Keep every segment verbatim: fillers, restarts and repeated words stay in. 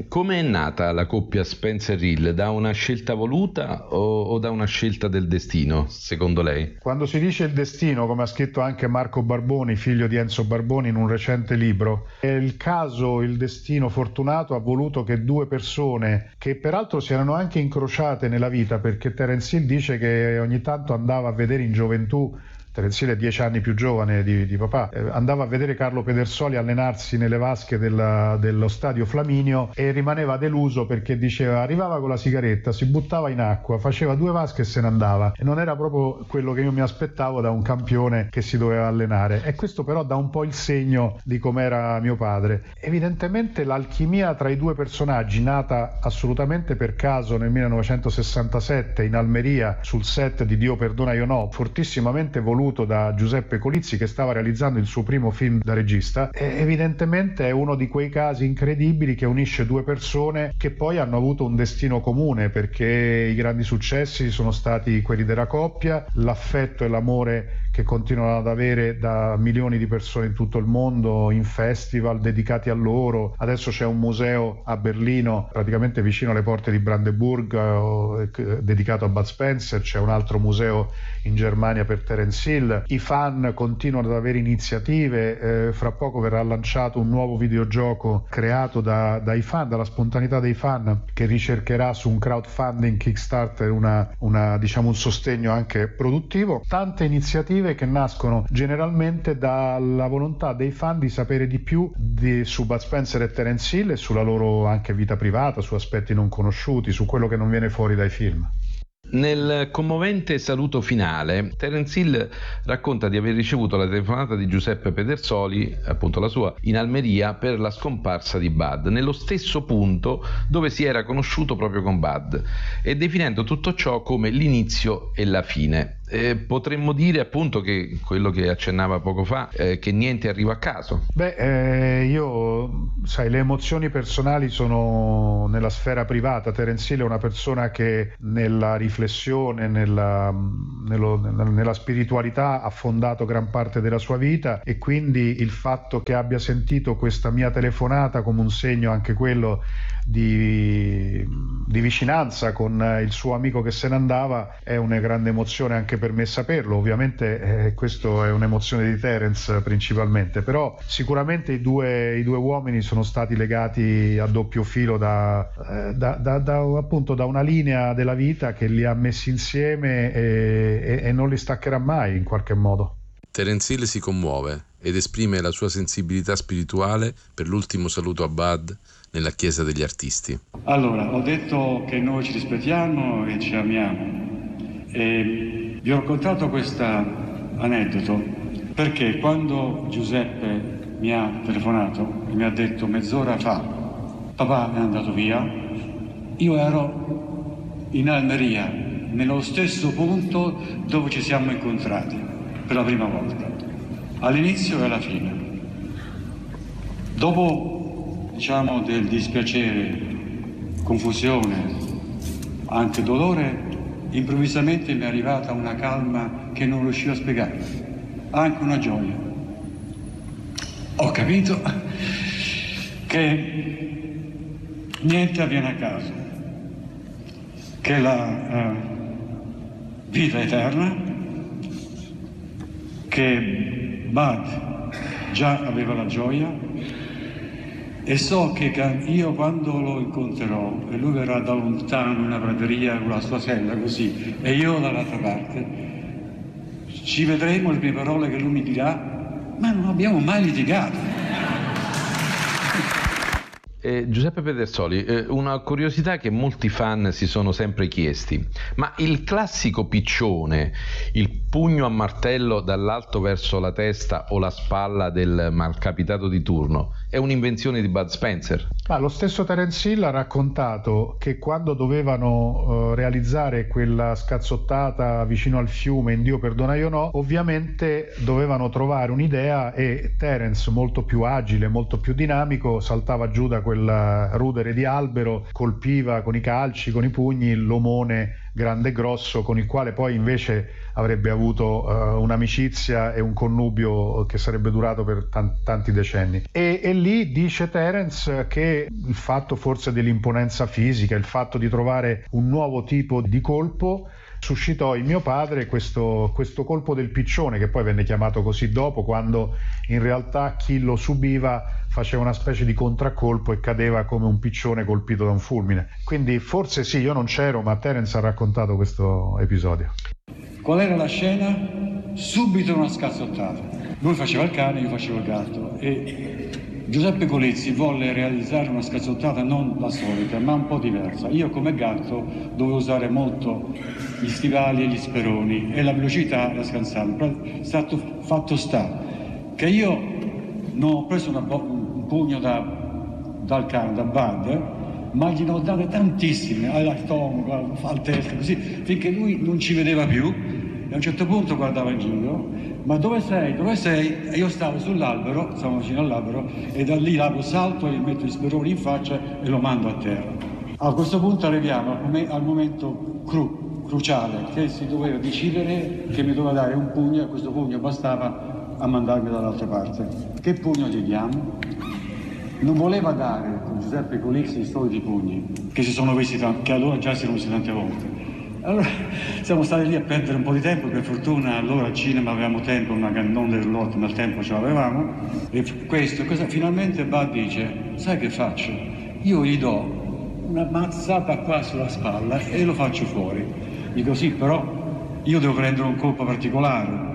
Come è nata la coppia Spencer-Hill? Da una scelta voluta o, o da una scelta del destino, secondo lei? Quando si dice il destino, come ha scritto anche Marco Barboni, figlio di Enzo Barboni, in un recente libro, è il caso, il destino fortunato ha voluto che due persone, che peraltro si erano anche incrociate nella vita, perché Terence Hill dice che ogni tanto andava a vedere in gioventù, Terence Hill è dieci anni più giovane di, di papà, eh, andava a vedere Carlo Pedersoli allenarsi nelle vasche della, dello stadio Flaminio e rimaneva deluso perché diceva, arrivava con la sigaretta, si buttava in acqua, faceva due vasche e se ne andava, e non era proprio quello che io mi aspettavo da un campione che si doveva allenare. E questo però dà un po' il segno di com'era mio padre. Evidentemente l'alchimia tra i due personaggi, nata assolutamente per caso nel millenovecentosessantasette in Almeria sul set di Dio perdona io no, fortissimamente voluto da Giuseppe Colizzi, che stava realizzando il suo primo film da regista, e evidentemente è uno di quei casi incredibili che unisce due persone che poi hanno avuto un destino comune, perché i grandi successi sono stati quelli della coppia, l'affetto e l'amore che continuano ad avere da milioni di persone in tutto il mondo, in festival dedicati a loro. Adesso c'è un museo a Berlino, praticamente vicino alle porte di Brandeburg, eh, dedicato a Bud Spencer, c'è un altro museo in Germania per Terence Hill. I fan continuano ad avere iniziative, eh, fra poco verrà lanciato un nuovo videogioco creato da, dai fan, dalla spontaneità dei fan, che ricercherà su un crowdfunding Kickstarter una, una, diciamo un sostegno anche produttivo. Tante iniziative che nascono generalmente dalla volontà dei fan di sapere di più di, su Bud Spencer e Terence Hill e sulla loro anche vita privata, su aspetti non conosciuti, su quello che non viene fuori dai film. Nel commovente saluto finale, Terence Hill racconta di aver ricevuto la telefonata di Giuseppe Pedersoli, appunto la sua, in Almeria per la scomparsa di Bud, nello stesso punto dove si era conosciuto proprio con Bud, e definendo tutto ciò come l'inizio e la fine. Eh, potremmo dire appunto che quello che accennava poco fa, eh, che niente arriva a caso. Beh, eh, io, sai, le emozioni personali sono nella sfera privata. Terence Hill è una persona che nella riflessione, nella, nello, nella spiritualità ha fondato gran parte della sua vita, e quindi il fatto che abbia sentito questa mia telefonata come un segno anche quello di, di vicinanza con il suo amico che se ne andava è una grande emozione anche per me saperlo. Ovviamente eh, questo è un'emozione di Terence principalmente, però sicuramente i due, i due uomini sono stati legati a doppio filo da, eh, da, da, da, appunto da una linea della vita che li ha messi insieme e, e, e non li staccherà mai in qualche modo. Terence Hill si commuove ed esprime la sua sensibilità spirituale per l'ultimo saluto a Bud nella Chiesa degli Artisti. Allora, ho detto che noi ci rispettiamo e ci amiamo, e vi ho raccontato questo aneddoto perché quando Giuseppe mi ha telefonato e mi ha detto mezz'ora fa papà è andato via, io ero in Almeria, nello stesso punto dove ci siamo incontrati per la prima volta, all'inizio e alla fine. Dopo, diciamo, del dispiacere, confusione, anche dolore, improvvisamente mi è arrivata una calma che non riuscivo a spiegare, anche una gioia. Ho capito che niente avviene a caso, che la uh, vita è eterna, che Bud già aveva la gioia, e so che io quando lo incontrerò e lui verrà da lontano in una prateria con la sua sella così e io dall'altra parte, ci vedremo, le mie parole che lui mi dirà, ma non abbiamo mai litigato. Eh, Giuseppe Pedersoli, eh, una curiosità che molti fan si sono sempre chiesti, ma il classico piccione, il pugno a martello dall'alto verso la testa o la spalla del malcapitato di turno, è un'invenzione di Bud Spencer? Ma lo stesso Terence Hill ha raccontato che quando dovevano uh, realizzare quella scazzottata vicino al fiume in Dio perdona io no, ovviamente dovevano trovare un'idea, e Terence, molto più agile, molto più dinamico, saltava giù da quel rudere di albero, colpiva con i calci, con i pugni l'omone grande e grosso, con il quale poi invece avrebbe avuto uh, un'amicizia e un connubio che sarebbe durato per t- tanti decenni. E, e lì dice Terence che il fatto forse dell'imponenza fisica, il fatto di trovare un nuovo tipo di colpo, suscitò in mio padre questo, questo colpo del piccione, che poi venne chiamato così dopo, quando in realtà chi lo subiva faceva una specie di contraccolpo e cadeva come un piccione colpito da un fulmine. Quindi forse sì, io non c'ero, ma Terence ha raccontato questo episodio. Qual era la scena? Subito una scazzottata. Lui faceva il cane, io facevo il gatto, e Giuseppe Colizzi volle realizzare una scazzottata non la solita, ma un po' diversa. Io come gatto dovevo usare molto gli stivali e gli speroni e la velocità la scansavo. Stato fatto sta che io non ho preso una bo- un pugno da, dal cane, da Bud, ma gliene ho date tantissime, al tomo, al testa, così, finché lui non ci vedeva più, e a un certo punto guardava in giro: ma dove sei, dove sei? E io stavo sull'albero, stavo vicino all'albero, e da lì lago salto, gli metto gli speroni in faccia e lo mando a terra. A questo punto arriviamo al, mom- al momento cru, cruciale, che si doveva decidere che mi doveva dare un pugno, e questo pugno bastava a mandarmi dall'altra parte. Che pugno gli diamo? Non voleva dare con Giuseppe Colizzi i soliti pugni, che si sono visti, t- che allora già si erano visti tante volte. Allora siamo stati lì a perdere un po' di tempo, per fortuna allora al cinema avevamo tempo, una non del roulotte, ma il tempo ce l'avevamo. E questo, cosa, finalmente Bud dice: sai che faccio? Io gli do una mazzata qua sulla spalla e lo faccio fuori. Dico: sì, però io devo prendere un colpo particolare.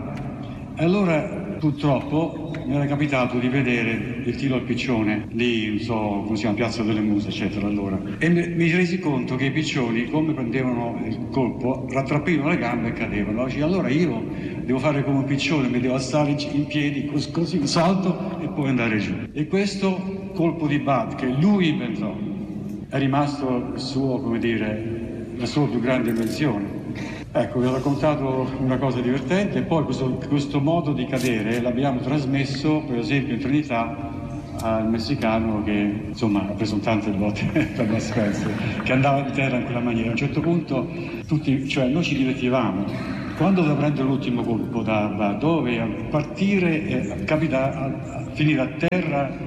E allora purtroppo mi era capitato di vedere il tiro al piccione lì, non so come si chiama, Piazza delle Muse, eccetera, allora. E mi, mi resi conto che i piccioni, come prendevano il colpo, rattrappivano le gambe e cadevano. Allora io devo fare come un piccione, mi devo alzare in piedi, così un salto e poi andare giù. E questo colpo di Bud, che lui inventò, è rimasto il suo, come dire, la sua più grande invenzione. Ecco, vi ho raccontato una cosa divertente, e poi questo, questo modo di cadere l'abbiamo trasmesso, per esempio, in Trinità al messicano che, insomma, ha preso tante botte per la Spencer, che andava in terra in quella maniera. A un certo punto, tutti, cioè noi ci divertivamo. Quando doveva prendere l'ultimo colpo da, da dove partire e capita a, a finire a terra,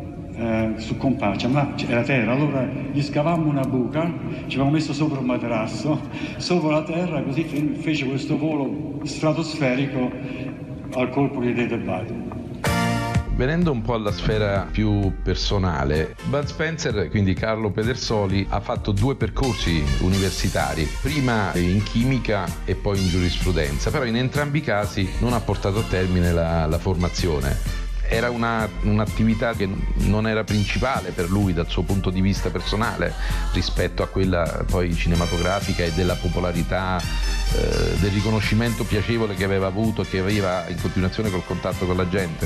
Eh, su Compaccia, ma era terra, allora gli scavammo una buca, ci avevamo messo sopra un materasso, sopra la terra, così fece questo volo stratosferico al colpo che diede Bud. Venendo un po' alla sfera più personale, Bud Spencer, quindi Carlo Pedersoli, ha fatto due percorsi universitari, prima in chimica e poi in giurisprudenza, però in entrambi i casi non ha portato a termine la, la formazione. Era una, un'attività che non era principale per lui dal suo punto di vista personale rispetto a quella poi cinematografica e della popolarità, eh, del riconoscimento piacevole che aveva avuto e che aveva in continuazione col contatto con la gente.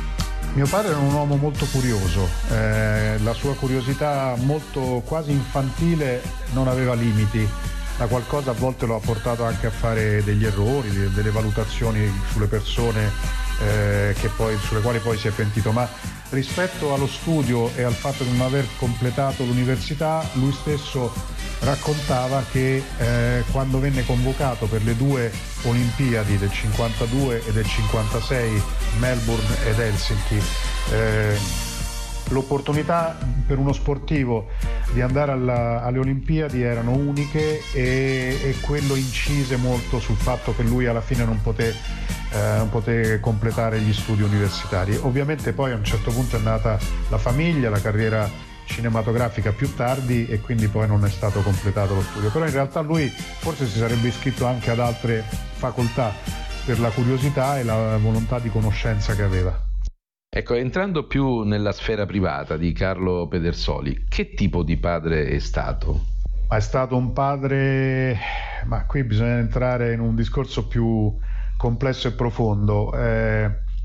Mio padre era un uomo molto curioso, eh, la sua curiosità molto quasi infantile non aveva limiti. Da qualcosa a volte lo ha portato anche a fare degli errori, delle valutazioni sulle persone eh, che poi, sulle quali poi si è pentito, ma rispetto allo studio e al fatto di non aver completato l'università, lui stesso raccontava che eh, quando venne convocato per le due Olimpiadi del cinquantadue e del cinquantasei, Melbourne ed Helsinki, eh, l'opportunità per uno sportivo di andare alla, alle Olimpiadi erano uniche, e, e quello incise molto sul fatto che lui alla fine non poté, eh, non poté completare gli studi universitari. Ovviamente poi a un certo punto è nata la famiglia, la carriera cinematografica più tardi, e quindi poi non è stato completato lo studio, però in realtà lui forse si sarebbe iscritto anche ad altre facoltà per la curiosità e la volontà di conoscenza che aveva. Ecco, entrando più nella sfera privata di Carlo Pedersoli, che tipo di padre è stato? Ma è stato un padre, ma qui bisogna entrare in un discorso più complesso e profondo. Eh,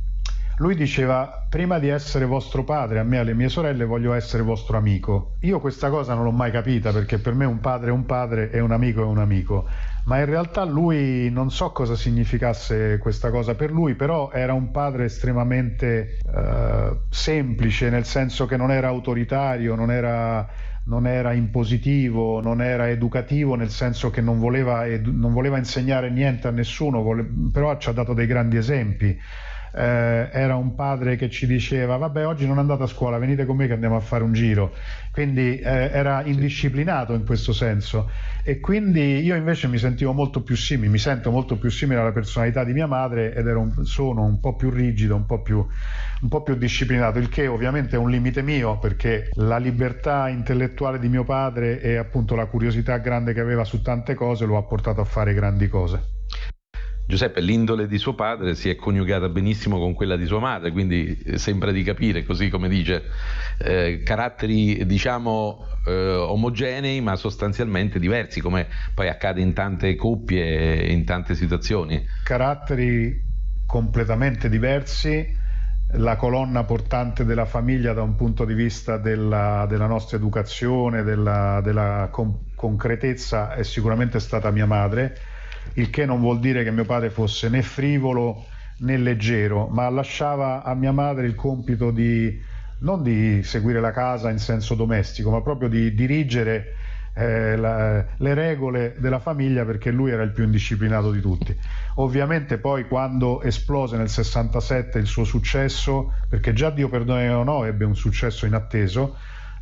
lui diceva: prima di essere vostro padre, a me e alle mie sorelle, voglio essere vostro amico. Io questa cosa non l'ho mai capita, perché per me un padre è un padre e un amico è un amico. Ma in realtà lui, non so cosa significasse questa cosa per lui, però era un padre estremamente eh, semplice, nel senso che non era autoritario, non era non era impositivo, non era educativo, nel senso che non voleva, edu- non voleva insegnare niente a nessuno, vole- però ci ha dato dei grandi esempi. Eh, era un padre che ci diceva: vabbè, oggi non andate a scuola, venite con me che andiamo a fare un giro. Quindi eh, era indisciplinato in questo senso, e quindi io invece mi sentivo molto più simile, mi sento molto più simile alla personalità di mia madre, ed ero un, sono un po' più rigido, un po' più, un po' più disciplinato, il che ovviamente è un limite mio, perché la libertà intellettuale di mio padre e appunto la curiosità grande che aveva su tante cose lo ha portato a fare grandi cose. Giuseppe, l'indole di suo padre si è coniugata benissimo con quella di sua madre, quindi sembra di capire, così come dice, eh, caratteri diciamo eh, omogenei ma sostanzialmente diversi, come poi accade in tante coppie e in tante situazioni. Caratteri completamente diversi, la colonna portante della famiglia da un punto di vista della, della nostra educazione, della, della con- concretezza è sicuramente stata mia madre, il che non vuol dire che mio padre fosse né frivolo né leggero, ma lasciava a mia madre il compito di non di seguire la casa in senso domestico, ma proprio di dirigere eh, la, le regole della famiglia, perché lui era il più indisciplinato di tutti. Ovviamente poi quando esplose nel sessantasette il suo successo, perché già Dio perdoni o no ebbe un successo inatteso,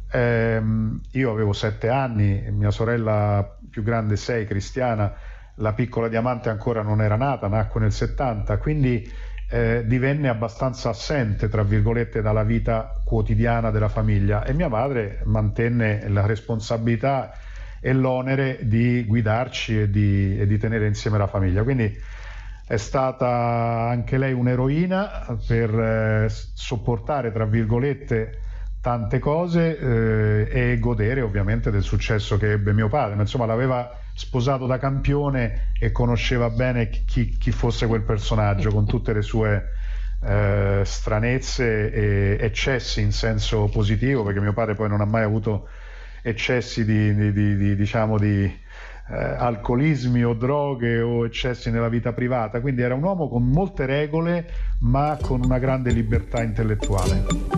ehm, io avevo sette anni, mia sorella più grande sei, Cristiana, la piccola Diamante ancora non era nata, nacque nel settanta, quindi eh, divenne abbastanza assente, tra virgolette, dalla vita quotidiana della famiglia, e mia madre mantenne la responsabilità e l'onere di guidarci e di, e di tenere insieme la famiglia. Quindi è stata anche lei un'eroina per eh, sopportare, tra virgolette, tante cose eh, e godere ovviamente del successo che ebbe mio padre, ma insomma l'aveva sposato da campione e conosceva bene chi, chi fosse quel personaggio, con tutte le sue eh, stranezze e eccessi in senso positivo, perché mio padre poi non ha mai avuto eccessi di, di, di, di diciamo di eh, alcolismi o droghe o eccessi nella vita privata, quindi era un uomo con molte regole ma con una grande libertà intellettuale.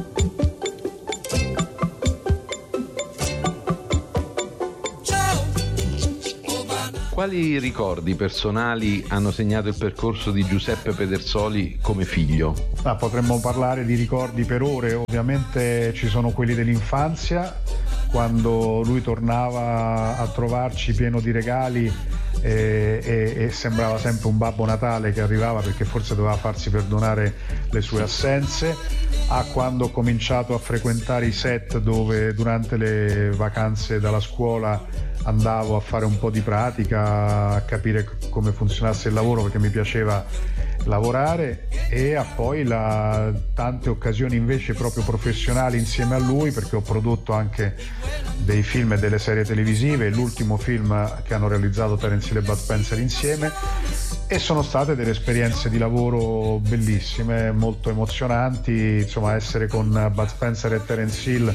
Quali ricordi personali hanno segnato il percorso di Giuseppe Pedersoli come figlio? Ah, potremmo parlare di ricordi per ore, ovviamente ci sono quelli dell'infanzia, quando lui tornava a trovarci pieno di regali e, e, e sembrava sempre un Babbo Natale che arrivava, perché forse doveva farsi perdonare le sue assenze, a quando ho cominciato a frequentare i set dove durante le vacanze dalla scuola andavo a fare un po' di pratica, a capire come funzionasse il lavoro, perché mi piaceva lavorare, e a poi la, tante occasioni invece proprio professionali insieme a lui, perché ho prodotto anche dei film e delle serie televisive, l'ultimo film che hanno realizzato Terence Hill e Bud Spencer insieme, e sono state delle esperienze di lavoro bellissime, molto emozionanti, insomma essere con Bud Spencer e Terence Hill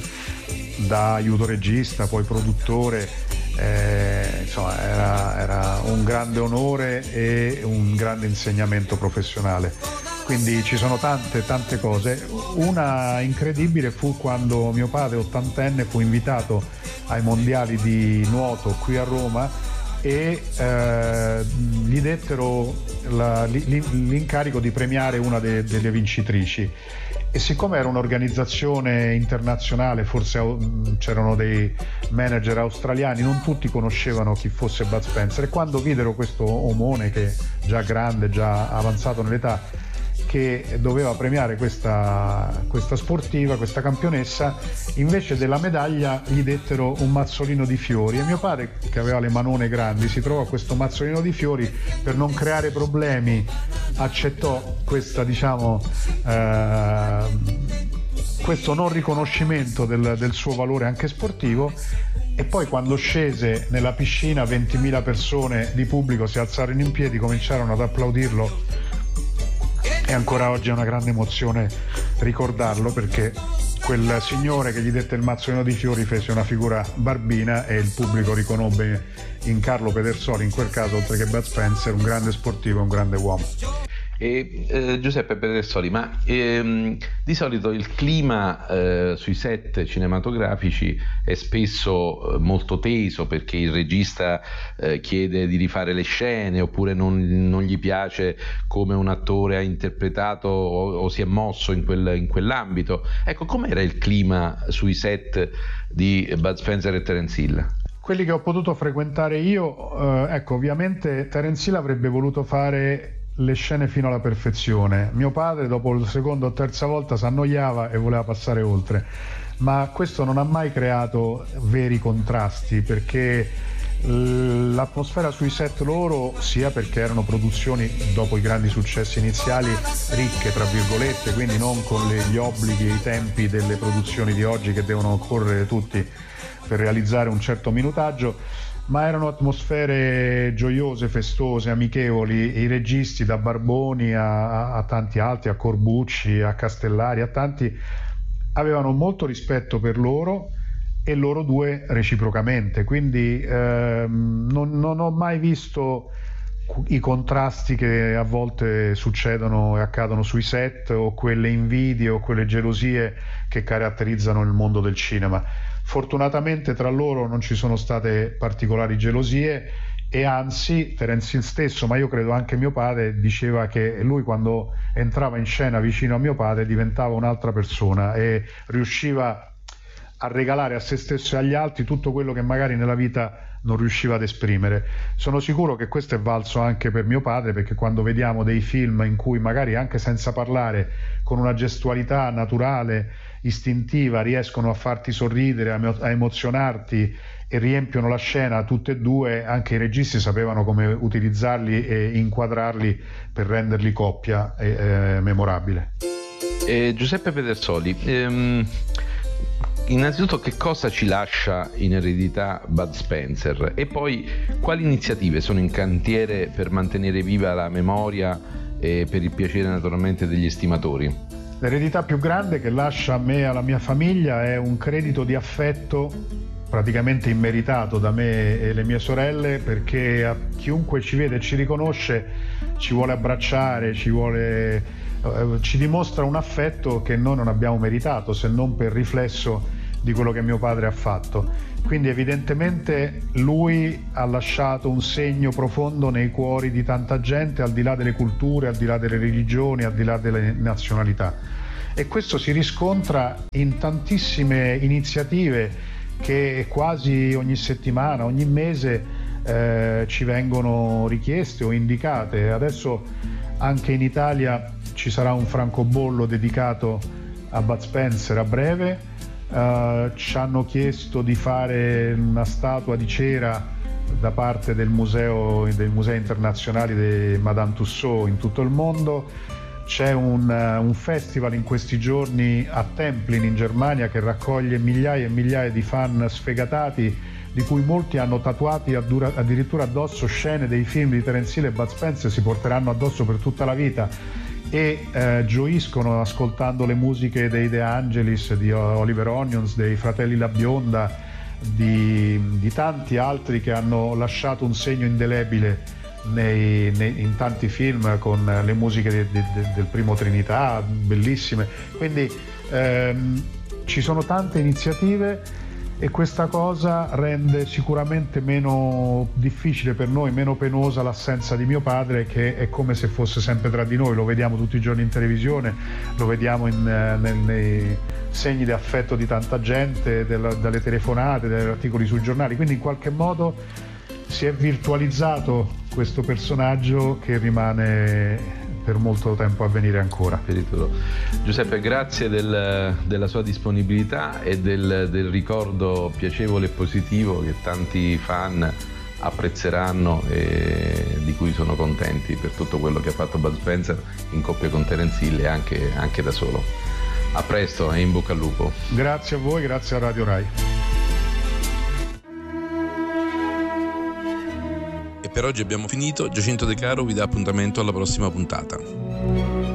da aiuto regista, poi produttore, Eh, insomma era, era un grande onore e un grande insegnamento professionale, quindi ci sono tante tante cose. Una incredibile fu quando mio padre, ottantenne, fu invitato ai mondiali di nuoto qui a Roma e eh, gli dettero la, l'incarico di premiare una de, delle vincitrici. E siccome era un'organizzazione internazionale, forse c'erano dei manager australiani, non tutti conoscevano chi fosse Bud Spencer, e quando videro questo omone, che già grande, già avanzato nell'età, che doveva premiare questa, questa sportiva, questa campionessa, invece della medaglia gli dettero un mazzolino di fiori, e mio padre, che aveva le manone grandi, si trovò questo mazzolino di fiori, per non creare problemi accettò questa, diciamo, eh, questo non riconoscimento del, del suo valore anche sportivo, e poi quando scese nella piscina ventimila persone di pubblico si alzarono in piedi, cominciarono ad applaudirlo, e ancora oggi è una grande emozione ricordarlo, perché quel signore che gli dette il mazzolino di fiori fece una figura barbina e il pubblico riconobbe in Carlo Pedersoli, in quel caso, oltre che Bud Spencer, un grande sportivo e un grande uomo. E, eh, Giuseppe Pedersoli, ma ehm, di solito il clima eh, sui set cinematografici è spesso eh, molto teso, perché il regista eh, chiede di rifare le scene, oppure non, non gli piace come un attore ha interpretato o, o si è mosso in, quel, in quell'ambito. Ecco, com'era il clima sui set di Bud Spencer e Terence Hill? Quelli che ho potuto frequentare io, eh, ecco, ovviamente Terence Hill avrebbe voluto fare le scene fino alla perfezione. Mio padre dopo la seconda o terza volta si annoiava e voleva passare oltre, ma questo non ha mai creato veri contrasti, perché l'atmosfera sui set loro, sia perché erano produzioni dopo i grandi successi iniziali ricche tra virgolette, quindi non con le, gli obblighi e i tempi delle produzioni di oggi che devono correre tutti per realizzare un certo minutaggio, ma erano atmosfere gioiose, festose, amichevoli. I registi, da Barboni a, a tanti altri, a Corbucci, a Castellari, a tanti, avevano molto rispetto per loro e loro due reciprocamente, quindi ehm, non, non ho mai visto i contrasti che a volte succedono e accadono sui set, o quelle invidie o quelle gelosie che caratterizzano il mondo del cinema. Fortunatamente tra loro non ci sono state particolari gelosie, e anzi Terence Hill stesso, ma io credo anche mio padre, diceva che lui quando entrava in scena vicino a mio padre diventava un'altra persona e riusciva a regalare a se stesso e agli altri tutto quello che magari nella vita non riusciva ad esprimere. Sono sicuro che questo è valso anche per mio padre, perché quando vediamo dei film in cui magari anche senza parlare, con una gestualità naturale, istintiva, riescono a farti sorridere, a emozionarti e riempiono la scena, tutte e due, anche i registi sapevano come utilizzarli e inquadrarli per renderli coppia e, eh, memorabile. Eh, Giuseppe Pedersoli, ehm, innanzitutto che cosa ci lascia in eredità Bud Spencer, e poi quali iniziative sono in cantiere per mantenere viva la memoria e per il piacere naturalmente degli estimatori? L'eredità più grande che lascia a me e alla mia famiglia è un credito di affetto praticamente immeritato da me e le mie sorelle, perché a chiunque ci vede e ci riconosce ci vuole abbracciare, ci vuole, eh, ci dimostra un affetto che noi non abbiamo meritato, se non per riflesso di quello che mio padre ha fatto. Quindi evidentemente lui ha lasciato un segno profondo nei cuori di tanta gente, al di là delle culture, al di là delle religioni, al di là delle nazionalità, e questo si riscontra in tantissime iniziative che quasi ogni settimana, ogni mese eh, ci vengono richieste o indicate. Adesso anche in Italia ci sarà un francobollo dedicato a Bud Spencer a breve. Uh, ci hanno chiesto di fare una statua di cera da parte del museo, dei musei internazionali di Madame Tussauds in tutto il mondo. C'è un, uh, un festival in questi giorni a Templin in Germania che raccoglie migliaia e migliaia di fan sfegatati, di cui molti hanno tatuati addura, addirittura addosso scene dei film di Terence Hill e Bud Spencer, si porteranno addosso per tutta la vita, e eh, gioiscono ascoltando le musiche dei De Angelis, di Oliver Onions, dei Fratelli La Bionda, di, di tanti altri che hanno lasciato un segno indelebile nei, nei, in tanti film, con le musiche de, de, de, del primo Trinità, bellissime. Quindi ehm, ci sono tante iniziative, e questa cosa rende sicuramente meno difficile per noi, meno penosa l'assenza di mio padre, che è come se fosse sempre tra di noi. Lo vediamo tutti i giorni in televisione, lo vediamo in, nel, nei segni di affetto di tanta gente, della, dalle telefonate, dagli articoli sui giornali, quindi in qualche modo si è virtualizzato questo personaggio che rimane per molto tempo a venire ancora. Giuseppe, grazie del, della sua disponibilità e del, del ricordo piacevole e positivo che tanti fan apprezzeranno e di cui sono contenti, per tutto quello che ha fatto Bud Spencer in coppia con Terence Hill e anche, anche da solo. A presto e in bocca al lupo. Grazie a voi, grazie a Radio Rai. Per oggi abbiamo finito. Giacinto De Caro vi dà appuntamento alla prossima puntata.